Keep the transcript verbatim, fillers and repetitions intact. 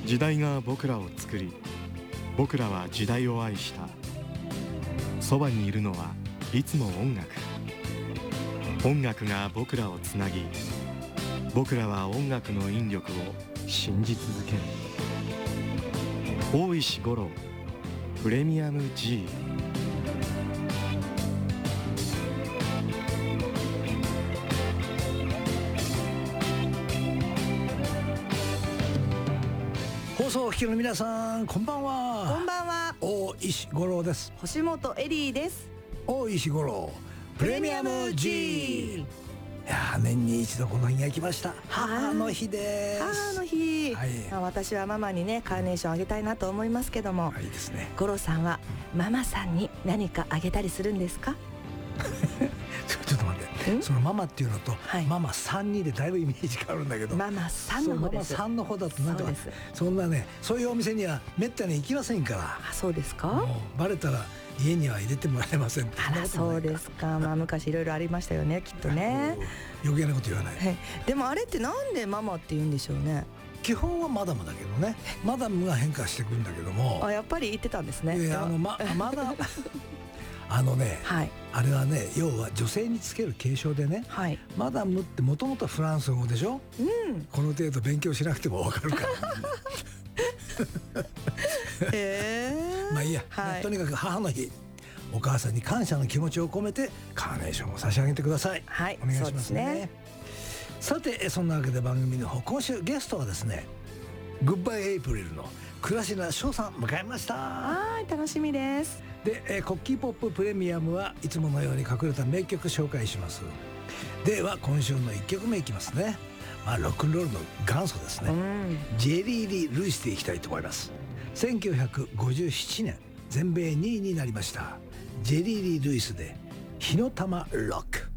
時代が僕らを作り、僕らは時代を愛した。そばにいるのはいつも音楽。音楽が僕らをつなぎ、僕らは音楽の引力を信じ続ける。大石五郎プレミアム G。 放送をお聞きの皆さん、こんばんは。 こんばんは。 大石五郎です。 星本エリーです。 大石五郎プレミアム G。 いやー、年に一度この日が来ました。母の日です。 母の日、 はい、 まあ、私はママにねカーネーションあげたいなと思いますけども、 はいですね。 五郎さんはママさんに何かあげたりするんですか？ ちょっと待って、そのママっていうのと、はい、ママさんにでだいぶイメージ変わるんだけど、 ママさんの方です。 ママさんの方だとなんか そ, そんなね、そういうお店にはめったに行きませんから。 あ、そうですか。 もうバレたら家には入れてもらえませんって。 あら、そうですか。まあ昔いろいろありましたよね、きっとね。 余計なこと言わない。 でもあれってなんでママって言うんでしょうね。 基本はマダムだけどね。マダムが変化してくるんだけども。 あ、やっぱり言ってたんですね。 いや、あのままだあのね、はい、あれはね、要は女性につける敬称でね、はい、マダムってもともとフランス語でしょ、うん、この程度勉強しなくてもわかるからへーまあいいや、はい、とにかく母の日、お母さんに感謝の気持ちを込めてカーネーションを差し上げてください。はい、お願いしますね。さて、そんなわけで番組の方、今週ゲストはですね、グッバイエイプリルの倉科翔さん迎えました。 はい、楽しみです。 で、えー、コッキーポッププレミアムはいつものように隠れた名曲紹介します。では今週のいっきょくめいきますね。まあロックンロールの元祖ですね、うん、ジェリー・リー・ルイスでいきたいと思います。せんきゅうひゃくごじゅうななねん全米にいになりましたジェリー・リー・ルイスで火の玉ロック。